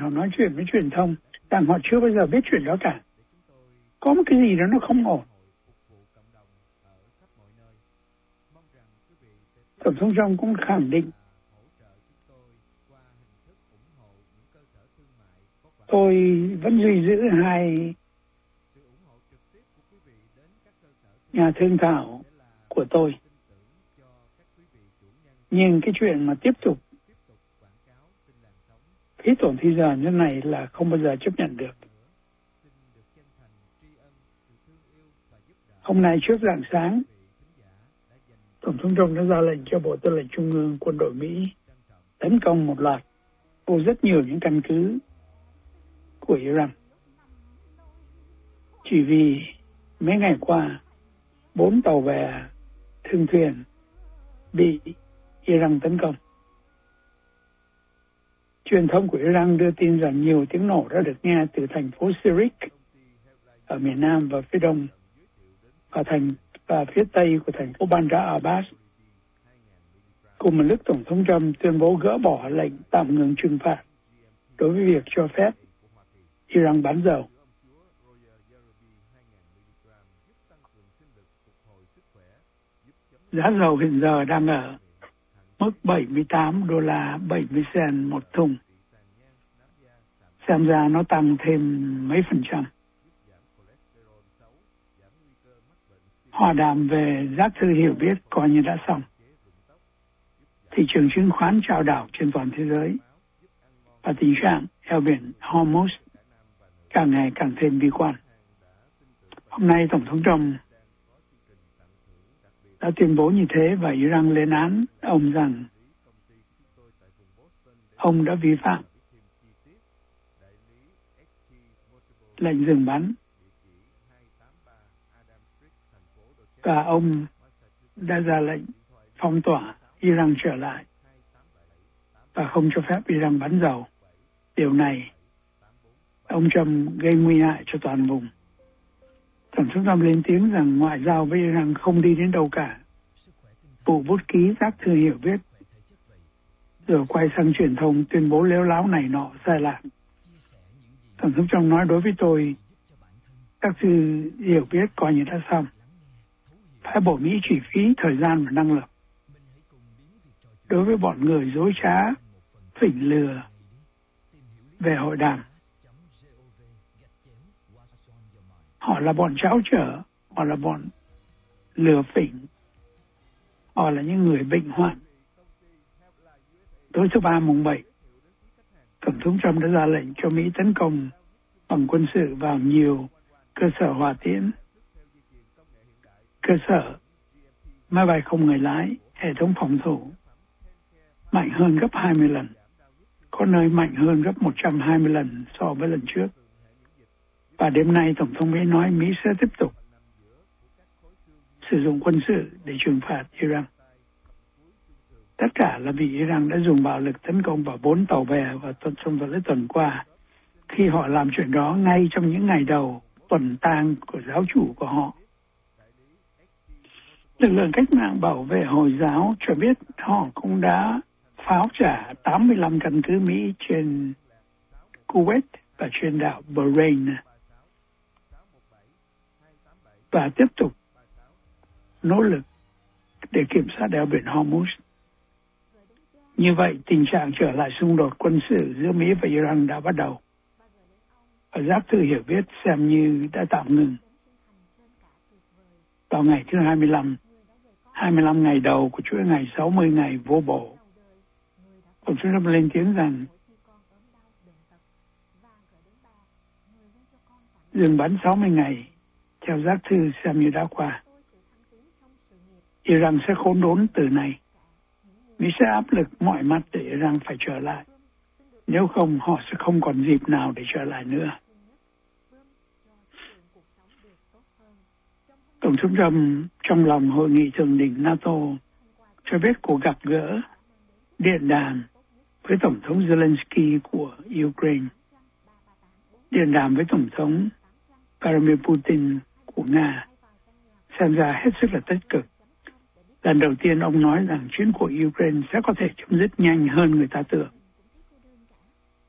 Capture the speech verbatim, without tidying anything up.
họ nói chuyện với truyền thông rằng họ chưa bao giờ biết chuyện đó cả. Có một cái gì đó nó không ổn. Tổng thống Trump cũng khẳng định tôi vẫn duy giữ hai nhà thương thảo của tôi. Nhưng cái chuyện mà tiếp tục phí tổn thì giờ như này là không bao giờ chấp nhận được. Hôm nay trước rạng sáng, Tổng thống Trump đã ra lệnh cho Bộ Tư lệnh Trung ương Quân đội Mỹ tấn công một loạt vô rất nhiều những căn cứ của Iran. Chỉ vì mấy ngày qua, bốn tàu bè thương thuyền bị Iran tấn công. Truyền thông của Iran đưa tin rằng nhiều tiếng nổ đã được nghe từ thành phố Sirik ở miền Nam và phía đông và thành và phía tây của thành phố Bandar Abbas. Cùng một lúc, Tổng thống Trump tuyên bố gỡ bỏ lệnh tạm ngừng trừng phạt đối với việc cho phép Iran bán dầu. Giá dầu hiện giờ đang ở mức bảy mươi tám đô la bảy mươi cent một thùng. Xem ra nó tăng thêm mấy phần trăm. Hòa đàm về rác thư hiểu biết coi như đã xong. Thị trường chứng khoán chao đảo trên toàn thế giới và tình trạng eo biển Hormuz càng ngày càng thêm bi quan. Hôm nay Tổng thống Trump đã tuyên bố như thế và Iran lên án ông rằng ông đã vi phạm lệnh dừng bắn và ông đã ra lệnh phong tỏa Iran trở lại và không cho phép Iran bán dầu. Điều này ông Trump gây nguy hại cho toàn vùng. Tổng thống Trump lên tiếng rằng ngoại giao với Iran không đi đến đâu cả. Vụ bút ký rác thư hiểu biết rồi quay sang truyền thông tuyên bố lếu láo này nọ sai lạc. Tổng thống Trump nói đối với tôi, các thư hiểu biết coi như đã xong. Phái bộ Mỹ chỉ phí thời gian và năng lực. Đối với bọn người dối trá, phỉnh lừa về hội đàm, họ là bọn tráo trở, họ là bọn lừa phỉnh, họ là những người bệnh hoạn. Tối thứ ba mùng bảy, Tổng thống Trump đã ra lệnh cho Mỹ tấn công bằng quân sự vào nhiều cơ sở hỏa tiễn, cơ sở máy bay không người lái, hệ thống phòng thủ mạnh hơn gấp hai mươi lần, có nơi mạnh hơn gấp một trăm hai mươi lần so với lần trước. Và đêm nay, Tổng thống Mỹ nói Mỹ sẽ tiếp tục sử dụng quân sự để trừng phạt Iran. Tất cả là vì Iran đã dùng bạo lực tấn công vào bốn tàu bè vào tuần trong tuần lễ tuần qua, khi họ làm chuyện đó ngay trong những ngày đầu tuần tang của giáo chủ của họ. Lực lượng cách mạng bảo vệ Hồi giáo cho biết họ cũng đã pháo trả tám mươi lăm căn cứ Mỹ trên Kuwait và trên đảo Bahrain và tiếp tục nỗ lực để kiểm soát eo biển Hormuz. Như vậy, tình trạng trở lại xung đột quân sự giữa Mỹ và Iran đã bắt đầu. Và rác thư hiểu biết xem như đã tạm ngừng. Vào ngày thứ hai mươi lăm, hai mươi lăm ngày đầu của chuỗi ngày sáu mươi ngày vô bổ, Tổng thống Trump lên tiếng rằng dừng bắn sáu mươi ngày theo rác thư xem như đã qua. Iran sẽ khốn đốn từ này. Mỹ sẽ áp lực mọi mặt để Iran phải trở lại. Nếu không, họ sẽ không còn dịp nào để trở lại nữa. Tổng thống Trump trong lòng hội nghị thượng đỉnh NATO cho biết cuộc gặp gỡ điện đàm với Tổng thống Zelensky của Ukraine, điện đàm với Tổng thống Vladimir Putin của Nga, xem ra hết sức là tích cực. Lần đầu tiên ông nói rằng chiến cuộc Ukraine sẽ có thể chấm dứt nhanh hơn người ta tưởng.